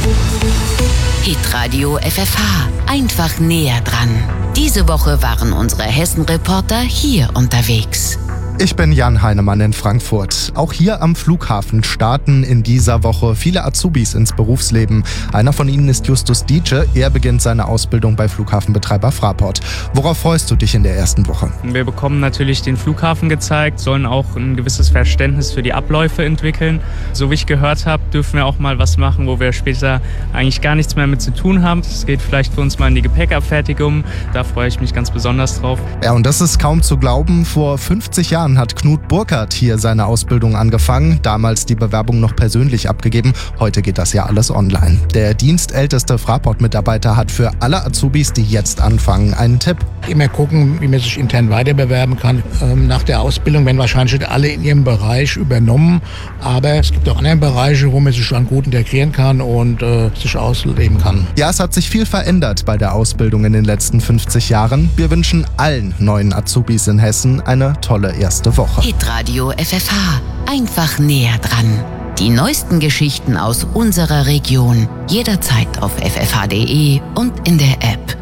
Hitradio FFH. Einfach näher dran. Diese Woche waren unsere Hessen-Reporter hier unterwegs. Ich bin Jan Heinemann in Frankfurt. Auch hier am Flughafen starten in dieser Woche viele Azubis ins Berufsleben. Einer von ihnen ist Justus Dietsche. Er beginnt seine Ausbildung bei Flughafenbetreiber Fraport. Worauf freust du dich in der ersten Woche? Wir bekommen natürlich den Flughafen gezeigt, sollen auch ein gewisses Verständnis für die Abläufe entwickeln. So wie ich gehört habe, dürfen wir auch mal was machen, wo wir später eigentlich gar nichts mehr mit zu tun haben. Es geht vielleicht für uns mal in die Gepäckabfertigung. Da freue ich mich ganz besonders drauf. Ja, und das ist kaum zu glauben. Vor 50 Jahren hat Knut Burkhardt hier seine Ausbildung angefangen. Damals die Bewerbung noch persönlich abgegeben. Heute geht das ja alles online. Der dienstälteste Fraport-Mitarbeiter hat für alle Azubis, die jetzt anfangen, einen Tipp. Immer gucken, wie man sich intern weiter bewerben kann. Nach der Ausbildung werden wahrscheinlich alle in ihrem Bereich übernommen. Aber es gibt auch andere Bereiche, wo man sich schon gut integrieren kann und sich ausleben kann. Ja, es hat sich viel verändert bei der Ausbildung in den letzten 50 Jahren. Wir wünschen allen neuen Azubis in Hessen eine tolle erste Woche. Hitradio FFH. Einfach näher dran. Die neuesten Geschichten aus unserer Region. Jederzeit auf ffh.de und in der App.